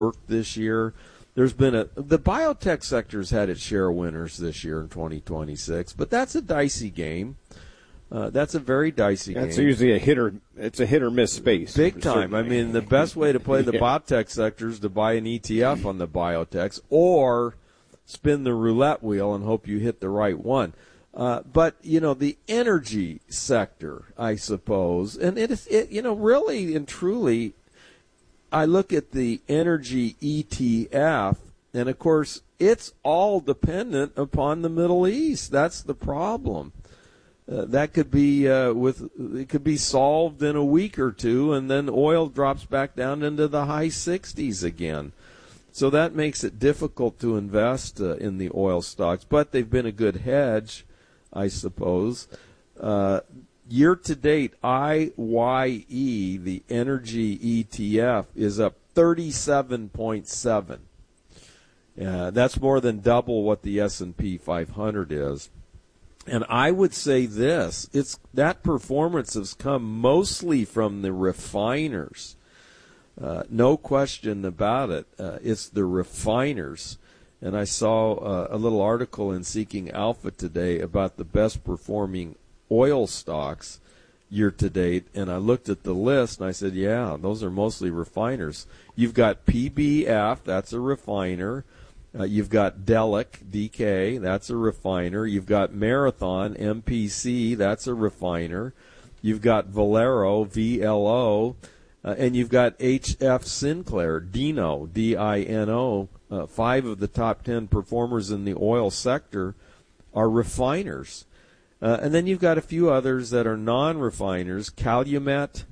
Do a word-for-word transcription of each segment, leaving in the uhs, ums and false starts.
worked this year. There's been a the biotech sector's had its share of winners this year in twenty twenty-six, but that's a dicey game. Uh, that's a very dicey that's game. It's usually a hit or it's a hit or miss space. Big time. I mean, the best way to play the yeah. biotech sector is to buy an E T F on the biotechs or spin the roulette wheel and hope you hit the right one. Uh, but, you know, the energy sector, I suppose, and it is, it, you know, really and truly, I look at the energy E T F, and, of course, it's all dependent upon the Middle East. That's the problem. Uh, that could be uh, with it could be solved in a week or two, and then oil drops back down into the high sixties again. So that makes it difficult to invest uh, in the oil stocks. But they've been a good hedge, I suppose. Uh, year to date, I Y E, the energy E T F, is up thirty-seven point seven. Uh, that's more than double what the S and P five hundred is. And I would say this, it's that performance has come mostly from the refiners. Uh, no question about it. Uh, it's the refiners. And I saw uh, a little article in Seeking Alpha today about the best performing oil stocks year to date. And I looked at the list and I said, yeah, those are mostly refiners. You've got P B F, that's a refiner. Uh, you've got Delek, D K, that's a refiner. You've got Marathon, M P C, that's a refiner. You've got Valero, V L O, uh, and you've got H F Sinclair, Dino, D I N O. Uh, five of the top ten performers in the oil sector are refiners. Uh, and then you've got a few others that are non-refiners, Calumet.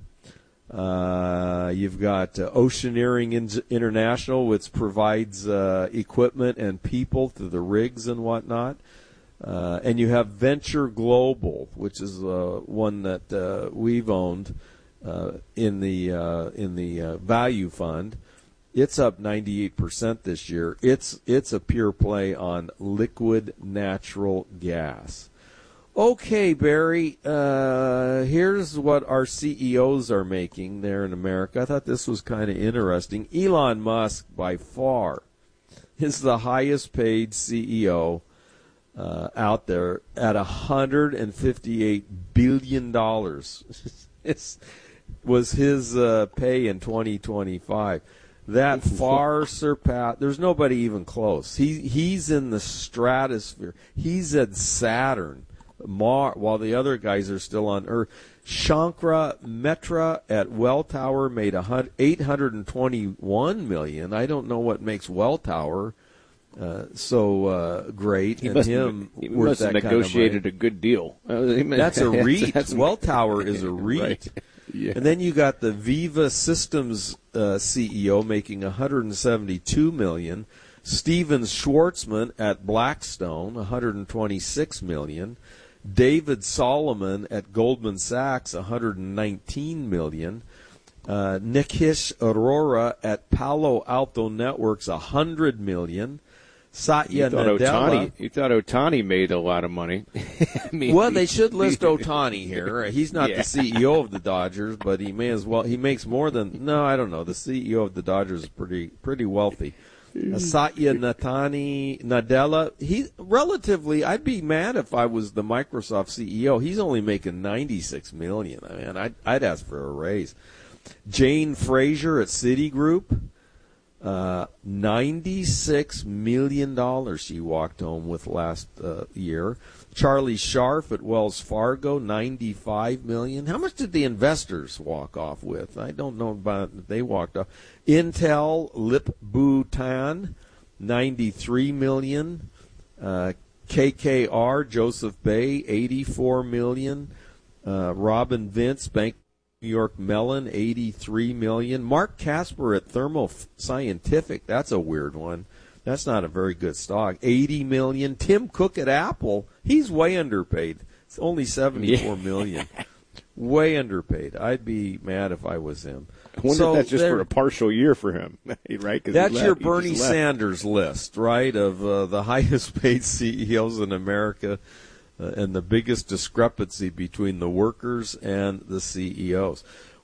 Uh, you've got uh, Oceaneering In- International, which provides uh, equipment and people to the rigs and whatnot. Uh, and you have Venture Global, which is uh, one that uh, we've owned uh, in the uh, in the uh, value fund. It's up ninety-eight percent this year. It's it's a pure play on liquid natural gas. Okay, Barry, uh, here's what our C E Os are making there in America. I thought this was kind of interesting. Elon Musk, by far, is the highest paid C E O uh, out there at one hundred fifty-eight billion dollars. It was his uh, pay in twenty twenty-five. That far surpassed. There's nobody even close. He He's in the stratosphere. He's at Saturn. Mar, while the other guys are still on Earth. Shankara Metra at Welltower made eight hundred twenty-one million dollars. I don't know what makes Welltower uh, so uh, great. He and must, him he worth must have that negotiated kind of a good deal. That's a REIT. That's, that's Welltower is a REIT. Right. Yeah. And then you got the Viva Systems uh, C E O making one hundred seventy-two million dollars. Steven Schwartzman at Blackstone, one hundred twenty-six million dollars. David Solomon at Goldman Sachs, one hundred nineteen million dollars. Uh, Nikesh Arora at Palo Alto Networks, one hundred million dollars. Satya you thought Nadella. Ohtani, you thought Ohtani made a lot of money. I mean, well, they should list Ohtani here. He's not yeah. the C E O of the Dodgers, but he may as well. He makes more than no, I don't know. The C E O of the Dodgers is pretty pretty wealthy. Uh, Satya Natani Nadella, he relatively, I'd be mad if I was the Microsoft C E O. He's only making ninety-six million dollars. I mean, I'd, I'd ask for a raise. Jane Fraser at Citigroup, uh, ninety-six million dollars she walked home with last uh, year. Charlie Scharf at Wells Fargo, ninety-five million dollars. How much did the investors walk off with? I don't know about if they walked off. Intel, Lip Bhutan, ninety-three million dollars. Uh, K K R, Joseph Bay, eighty-four million dollars. Uh, Robin Vince, Bank of New York Mellon, eighty-three million dollars. Mark Casper at Thermo Scientific, that's a weird one. That's not a very good stock. eighty million dollars. Tim Cook at Apple, he's way underpaid. It's only seventy-four million dollars. Way underpaid. I'd be mad if I was him. I wonder so if that's just for a partial year for him, right? That's left, your Bernie Sanders list, right, of uh, the highest paid C E Os in America uh, and the biggest discrepancy between the workers and the C E Os.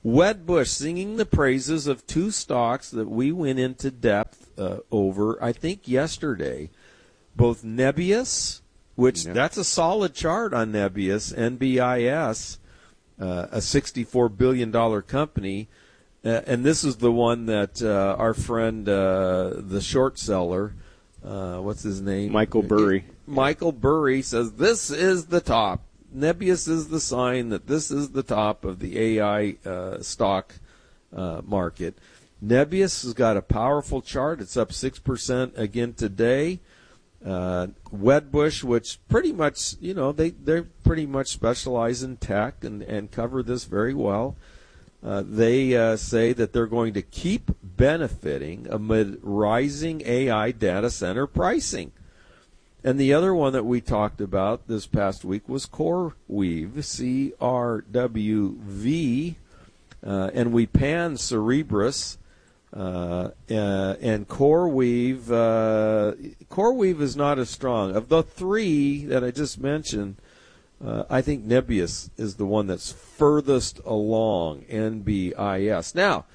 Wedbush singing the praises of two stocks that we went into depth uh, over, I think, yesterday. Both Nebius, which yep. that's a solid chart on Nebius, N B I S, uh, a sixty-four billion dollars company. Uh, and this is the one that uh, our friend, uh, the short seller, uh, what's his name? Michael Burry. Michael Burry says this is the top. Nebius is the sign that this is the top of the A I uh, stock uh, market. Nebius has got a powerful chart. It's up six percent again today. Uh, Wedbush, which pretty much, you know, they, they pretty much specialize in tech and, and cover this very well. Uh, they uh, say that they're going to keep benefiting amid rising A I data center pricing. And the other one that we talked about this past week was CoreWeave, C R W V, uh, and we panned Cerebras, uh, uh, and CoreWeave. Uh, CoreWeave is not as strong. Of the three that I just mentioned, uh, I think Nebius is the one that's furthest along, N B I S. Now,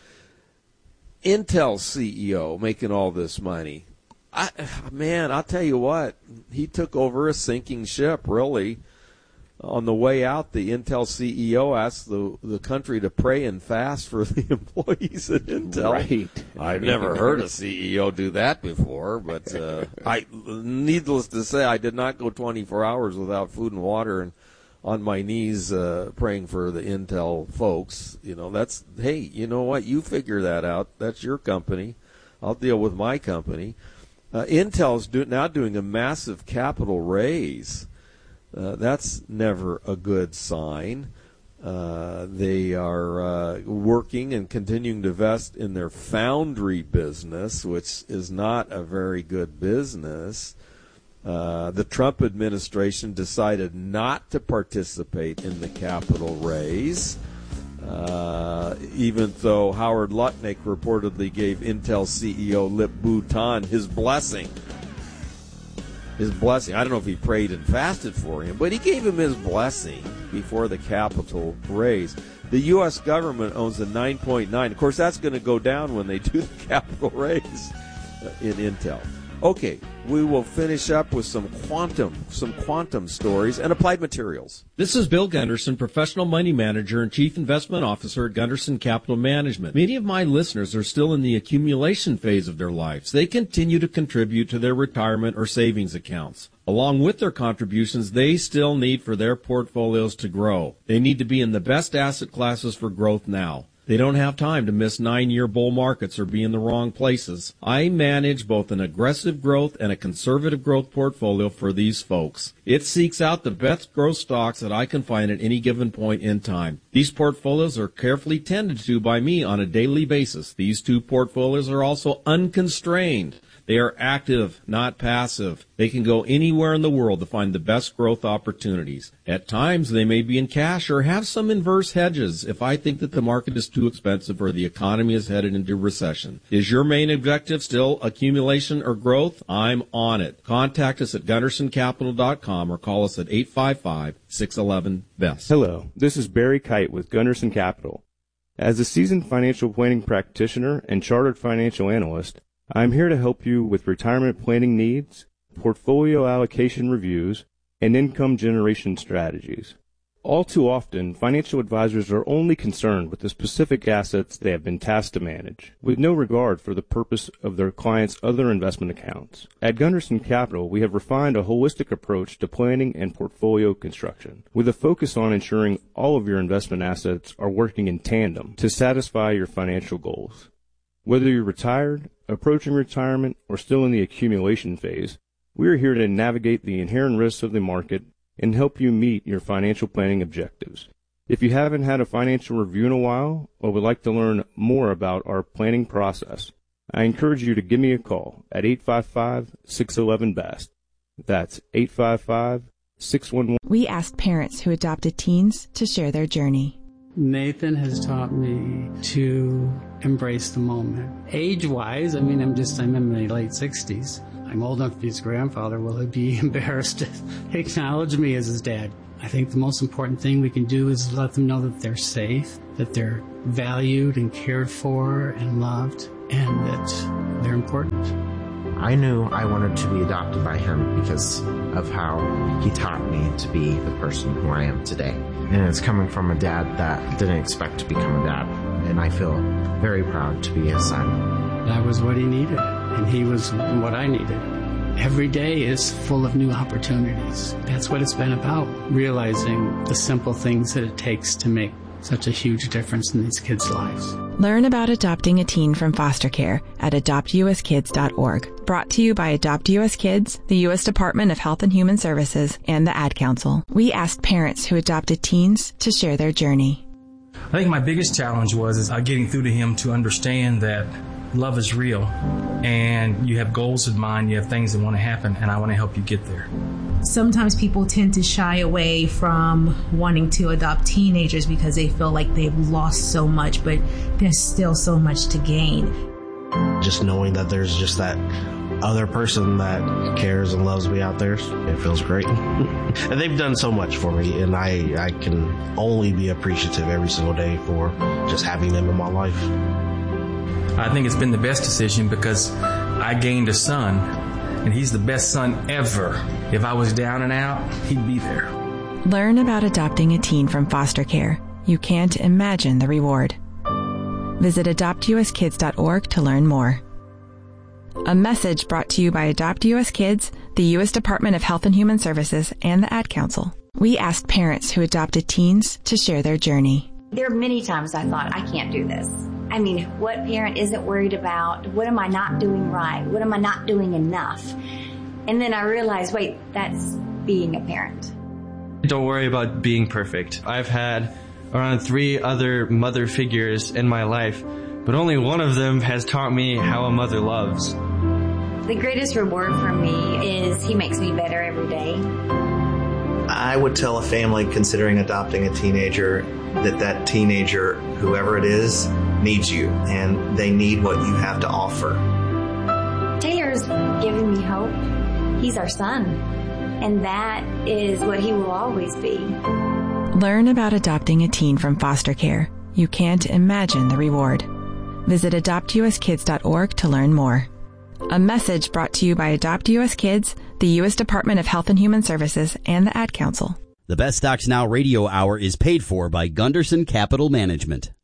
Intel's C E O making all this money. I, man, I'll tell you what, he took over a sinking ship, really. On the way out, the Intel C E O asked the the country to pray and fast for the employees at Intel. Right. I've never heard a C E O do that before, but uh, I, needless to say, I did not go twenty-four hours without food and water and on my knees uh, praying for the Intel folks. You know, that's, hey, you know what, you figure that out. That's your company. I'll deal with my company. Uh, Intel's do, now doing a massive capital raise. Uh, that's never a good sign. Uh, they are uh, working and continuing to invest in their foundry business, which is not a very good business. Uh, the Trump administration decided not to participate in the capital raise. Uh, even though Howard Lutnick reportedly gave Intel C E O Lip Bu Tan his blessing. His blessing. I don't know if he prayed and fasted for him, but he gave him his blessing before the capital raise. The U S government owns a nine point nine. Of course, that's going to go down when they do the capital raise in Intel. Okay, we will finish up with some quantum, some quantum stories and applied materials. This is Bill Gunderson, professional money manager and chief investment officer at Gunderson Capital Management. Many of my listeners are still in the accumulation phase of their lives. They continue to contribute to their retirement or savings accounts. Along with their contributions, they still need for their portfolios to grow. They need to be in the best asset classes for growth now. They don't have time to miss nine-year bull markets or be in the wrong places. I manage both an aggressive growth and a conservative growth portfolio for these folks. It seeks out the best growth stocks that I can find at any given point in time. These portfolios are carefully tended to by me on a daily basis. These two portfolios are also unconstrained. They are active, not passive. They can go anywhere in the world to find the best growth opportunities. At times, they may be in cash or have some inverse hedges if I think that the market is too expensive or the economy is headed into recession. Is your main objective still accumulation or growth? I'm on it. Contact us at gunderson capital dot com or call us at eight five five, six one one, B E S T. Hello, this is Barry Kite with Gunderson Capital. As a seasoned financial planning practitioner and chartered financial analyst, I'm here to help you with retirement planning needs, portfolio allocation reviews, and income generation strategies. All too often, financial advisors are only concerned with the specific assets they have been tasked to manage, with no regard for the purpose of their clients' other investment accounts. At Gunderson Capital, we have refined a holistic approach to planning and portfolio construction, with a focus on ensuring all of your investment assets are working in tandem to satisfy your financial goals. Whether you're retired, approaching retirement, or still in the accumulation phase, we are here to navigate the inherent risks of the market and help you meet your financial planning objectives. If you haven't had a financial review in a while or would like to learn more about our planning process, I encourage you to give me a call at eight five five, six one one, B E S T. That's eight five five, six one one. We asked parents who adopted teens to share their journey. Nathan has taught me to embrace the moment. Age-wise, I mean, I'm just, I'm in my late sixties. I'm old enough to be his grandfather. Will he be embarrassed to acknowledge me as his dad? I think the most important thing we can do is let them know that they're safe, that they're valued and cared for and loved, and that they're important. I knew I wanted to be adopted by him because of how he taught me to be the person who I am today. And it's coming from a dad that didn't expect to become a dad. And I feel very proud to be his son. That was what he needed, and he was what I needed. Every day is full of new opportunities. That's what it's been about, realizing the simple things that it takes to make such a huge difference in these kids' lives. Learn about adopting a teen from foster care at adopt u s kids dot org. Brought to you by Adopt U S Kids, the U S Department of Health and Human Services, and the Ad Council. We asked parents who adopted teens to share their journey. I think my biggest challenge was is uh, getting through to him to understand that love is real, and you have goals in mind, you have things that want to happen, and I want to help you get there. Sometimes people tend to shy away from wanting to adopt teenagers because they feel like they've lost so much, but there's still so much to gain. Just knowing that there's just that other person that cares and loves me out there, it feels great. And they've done so much for me, and I, I can only be appreciative every single day for just having them in my life. I think it's been the best decision because I gained a son, and he's the best son ever. If I was down and out, he'd be there. Learn about adopting a teen from foster care. You can't imagine the reward. Visit adopt u s kids dot org to learn more. A message brought to you by Adopt U S Kids, the U S Department of Health and Human Services, and the Ad Council. We asked parents who adopted teens to share their journey. There are many times I thought, I can't do this. I mean, what parent isn't worried about, what am I not doing right? What am I not doing enough? And then I realized, wait, that's being a parent. Don't worry about being perfect. I've had around three other mother figures in my life, but only one of them has taught me how a mother loves. The greatest reward for me is he makes me better every day. I would tell a family considering adopting a teenager that that teenager, whoever it is, needs you, and they need what you have to offer. Taylor's giving me hope. He's our son, and that is what he will always be. Learn about adopting a teen from foster care. You can't imagine the reward. Visit adopt u s kids dot org to learn more. A message brought to you by Adopt U S Kids, the U S Department of Health and Human Services, and the Ad Council. The Best Stocks Now radio hour is paid for by Gunderson Capital Management.